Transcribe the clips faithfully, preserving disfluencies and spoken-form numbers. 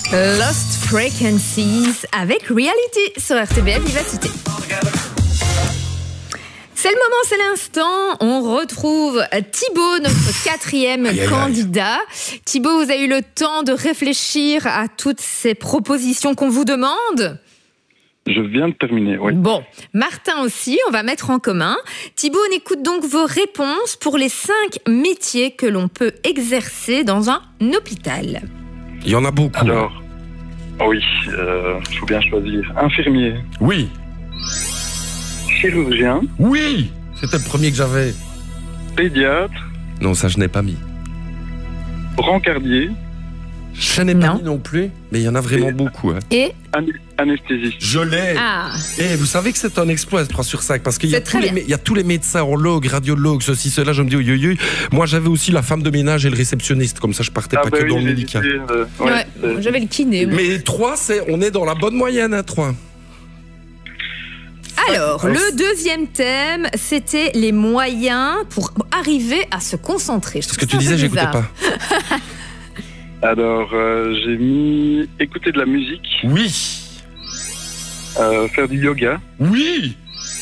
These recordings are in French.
Lost Frequencies avec Reality sur R T B F Vivacité. C'est le moment, c'est l'instant. On retrouve Thibaut, notre quatrième aïe, candidat. Aïe, aïe. Thibaut, vous avez eu le temps de réfléchir à toutes ces propositions qu'on vous demande ? Je viens de terminer, oui. Bon, Martin aussi, on va mettre en commun. Thibaut, on écoute donc vos réponses pour les cinq métiers que l'on peut exercer dans un hôpital. Il y en a beaucoup. Alors, oui, il euh, faut bien choisir. Infirmier. Oui. Chirurgien. Oui, c'était le premier que j'avais. Pédiatre. Non, ça je n'ai pas mis. Brancardier. Je n'ai pas mis non plus, mais il y en a vraiment Et beaucoup. Hein. Et An- anesthésiste. Je l'ai. Ah. Et vous savez que c'est un exploit, trois sur cinq, parce qu'il y a, tous les, bien. il y a tous les médecins, horologues, radiologues, ceci, cela, je me dis, oui, oui, oui. Moi, j'avais aussi la femme de ménage et le réceptionniste, comme ça, je partais ah pas bah que oui, dans le médical. Euh, ouais, ouais euh... j'avais le kiné. Moi. Mais trois, c'est, on est dans la bonne moyenne, hein, trois. Alors, le deuxième thème, c'était les moyens pour arriver à se concentrer. Ce que tu disais, j'écoutais pas. Alors, euh, j'ai mis écouter de la musique. Oui. Euh, faire du yoga. Oui.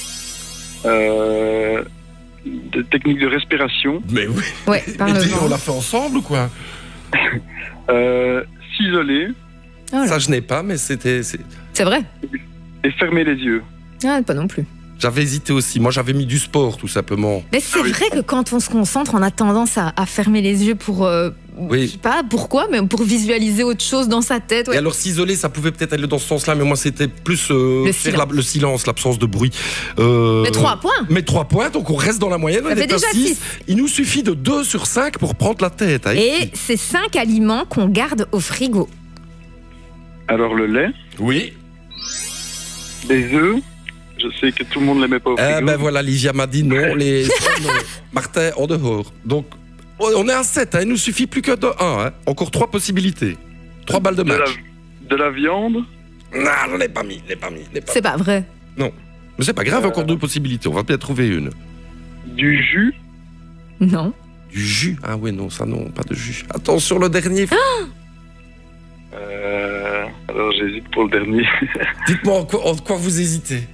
Euh, des techniques de respiration. Mais oui. Ouais, Mais on l'a fait ensemble ou quoi? euh, S'isoler. Oh Ça, je n'ai pas, mais c'était... C'est, c'est vrai. Et fermer les yeux. Ah, pas non plus. J'avais hésité aussi. Moi, j'avais mis du sport, tout simplement. Mais c'est ah oui. vrai que quand on se concentre, on a tendance à, à fermer les yeux pour... Euh, oui. Je sais pas pourquoi, mais pour visualiser autre chose dans sa tête. Ouais. Et alors, s'isoler, ça pouvait peut-être aller dans ce sens-là, mais moi, c'était plus euh, le, faire silence. La, le silence, l'absence de bruit. Euh, mais trois points. Mais trois points, donc on reste dans la moyenne. Ça on fait est déjà à six. six. Il nous suffit de deux sur cinq pour prendre la tête. Hein, Et c'est cinq aliments qu'on garde au frigo. Alors, le lait. Oui. Les œufs. Je sais que tout le monde ne l'aimait pas au frigo. Eh ben voilà, Lydia m'a dit non. Les... non. Martin, en dehors. Donc, on est à sept. Hein. Il nous suffit plus que de un. Hein. Encore trois possibilités. Trois balles de match. De la, de la viande. Non, je ne l'ai pas mis. Je l'ai pas mis. Je l'ai pas c'est mis. pas vrai. Non. Mais c'est pas grave, euh... encore deux possibilités. On va peut-être trouver une. Du jus. Non. Du jus. Ah ouais, non, ça non, pas de jus. Attention, le dernier. Ah euh, alors, j'hésite pour le dernier. Dites-moi en quoi, en quoi vous hésitez.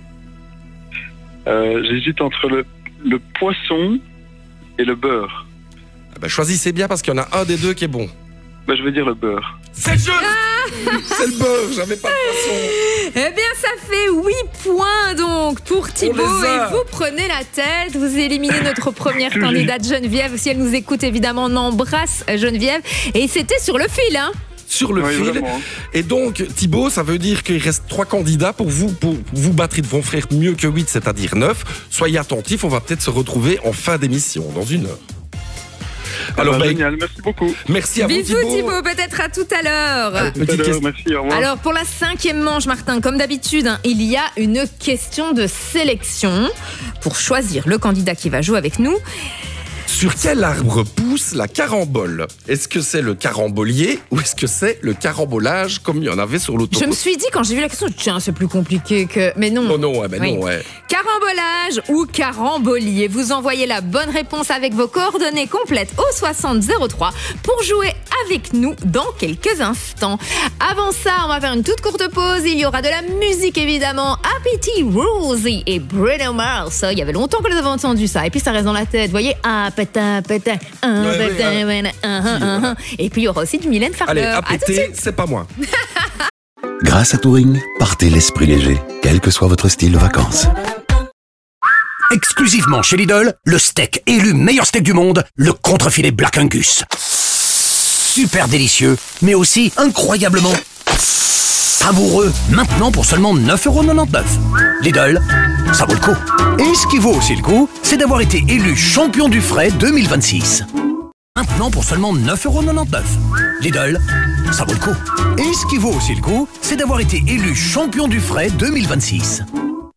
Euh, j'hésite entre le, le poisson et le beurre. Ah bah, choisissez bien parce qu'il y en a un des deux qui est bon. Bah, je vais dire le beurre. C'est juste ah C'est le beurre, j'avais pas de poisson. Eh bien, ça fait huit points donc pour Thibaut et vous prenez la tête. Vous éliminez notre première candidate Geneviève. Si elle nous écoute, évidemment, on embrasse Geneviève. Et c'était sur le fil, hein. Sur le oui, fil. Vraiment. Et donc, Thibaut, ça veut dire qu'il reste trois candidats pour vous, pour vous battre. Ils vont faire mieux que huit, c'est-à-dire neuf. Soyez attentifs, on va peut-être se retrouver en fin d'émission, dans une heure. Alors, ah bah, génial, merci beaucoup. Merci à Bisous, vous, Thibaut. Thibaut, peut-être à tout à l'heure. À tout à l'heure, merci, au revoir. Alors, pour la cinquième manche, Martin, comme d'habitude, hein, il y a une question de sélection pour choisir le candidat qui va jouer avec nous. Sur quel arbre pousse la carambole? Est-ce que c'est le carambolier ou est-ce que c'est le carambolage comme il y en avait sur l'autoroute? Je me suis dit quand j'ai vu la question, tiens, c'est plus compliqué que... Mais non. Oh non, ouais, ben oui. non, ouais. Carambolage ou carambolier? Vous envoyez la bonne réponse avec vos coordonnées complètes au soixante zéro trois pour jouer avec nous dans quelques instants. Avant ça, on va faire une toute courte pause. Il y aura de la musique, évidemment. Happy Rosie et Bruno Mars. Il y avait longtemps que nous avons entendu ça. Et puis, ça reste dans la tête. Vous voyez, ah, pétain, pétain, un, ouais, pétain, ouais, ouais. un, un, un, un. Et puis, il y aura aussi du Mylène Farmer. Allez, à péter, c'est pas moi. Grâce à Touring, partez l'esprit léger, quel que soit votre style de vacances. Exclusivement chez Lidl, le steak élu meilleur steak du monde, le contrefilet Black Angus. Super délicieux, mais aussi incroyablement savoureux. Maintenant pour seulement neuf euros quatre-vingt-dix-neuf. Lidl, ça vaut le coup. Et ce qui vaut aussi le coup, c'est d'avoir été élu champion du frais deux mille vingt-six. Maintenant pour seulement neuf euros quatre-vingt-dix-neuf. Lidl, ça vaut le coup. Et ce qui vaut aussi le coup, c'est d'avoir été élu champion du frais deux mille vingt-six.